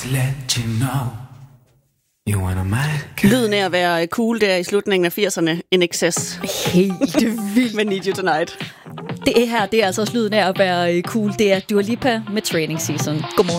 to let you know. You wanna my Lyden af at være cool der i slutningen af 80'erne. In excess. Helt vildt. Med Need You Tonight. Det er altså også lyden af at være cool. Det er Dua Lipa med Training Season. Godmorgen.